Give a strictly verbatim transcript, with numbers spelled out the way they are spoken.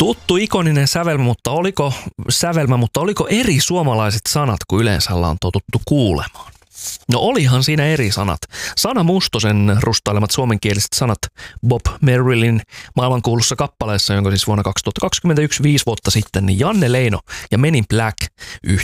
Tuttu ikoninen sävelmä, mutta oliko, sävelmä, mutta oliko eri suomalaiset sanat kuin yleensä ollaan totuttu kuulemaan? No olihan siinä eri sanat. Sana Mustosen rustailemat suomenkieliset sanat Bob Merrillin maailmankuulussa kappaleessa, jonka siis vuonna kaksituhattakaksikymmentäyksi, viisi vuotta sitten, niin Janne Leino ja Men in Black